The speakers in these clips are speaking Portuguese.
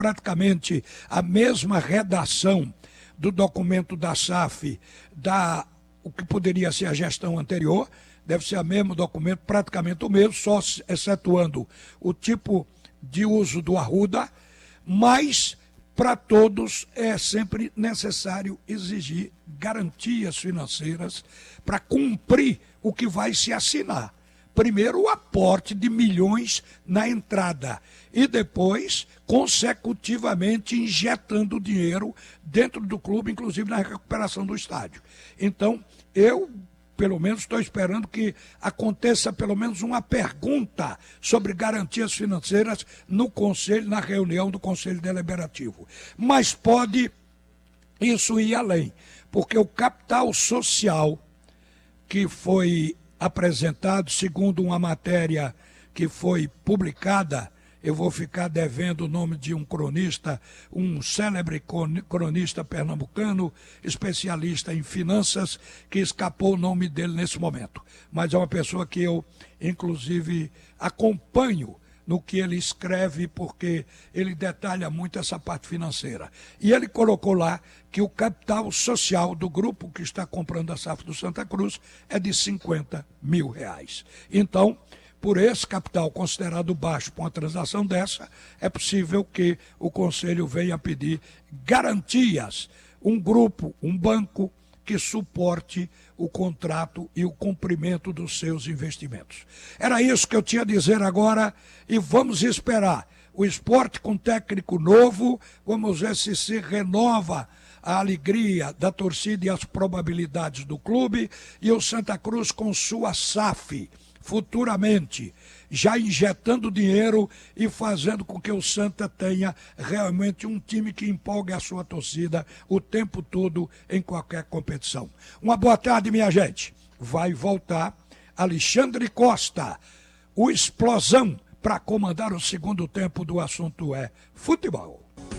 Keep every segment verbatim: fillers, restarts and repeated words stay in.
praticamente a mesma redação do documento da S A F, da o que poderia ser a gestão anterior, deve ser o mesmo documento, praticamente o mesmo, só excetuando o tipo de uso do Arruda, mas para todos é sempre necessário exigir garantias financeiras para cumprir o que vai se assinar. Primeiro, o aporte de milhões na entrada e depois, consecutivamente, injetando dinheiro dentro do clube, inclusive na recuperação do estádio. Então, eu, pelo menos, estou esperando que aconteça pelo menos uma pergunta sobre garantias financeiras no Conselho, na reunião do Conselho Deliberativo. Mas pode isso ir além, porque o capital social que foi apresentado, segundo uma matéria que foi publicada, eu vou ficar devendo o nome de um cronista, um célebre cronista pernambucano, especialista em finanças, que escapou o nome dele nesse momento. Mas é uma pessoa que eu, inclusive, acompanho no que ele escreve, porque ele detalha muito essa parte financeira. E ele colocou lá que o capital social do grupo que está comprando a S A F do Santa Cruz é de cinquenta mil reais. Então, por esse capital considerado baixo para uma transação dessa, é possível que o Conselho venha pedir garantias, um grupo, um banco que suporte o contrato e o cumprimento dos seus investimentos. Era isso que eu tinha a dizer agora e vamos esperar. O esporte com técnico novo, vamos ver se se renova a alegria da torcida e as probabilidades do clube, e o Santa Cruz com sua S A F, futuramente, já injetando dinheiro e fazendo com que o Santa tenha realmente um time que empolgue a sua torcida o tempo todo em qualquer competição. Uma boa tarde, minha gente. Vai voltar Alexandre Costa, o Explosão, para comandar o segundo tempo do assunto é futebol.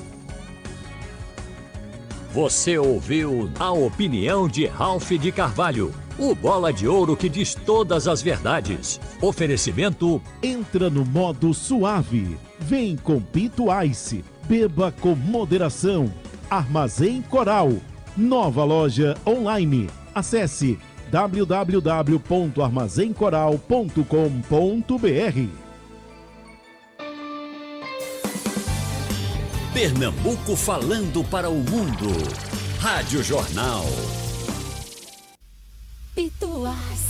Você ouviu a opinião de Ralph de Carvalho, o bola de ouro que diz todas as verdades. Oferecimento: entra no modo suave. Vem com Pinto Ice. Beba com moderação. Armazém Coral. Nova loja online. Acesse w w w ponto armazém coral ponto com ponto b r. Pernambuco falando para o mundo. Rádio Jornal. Pituás.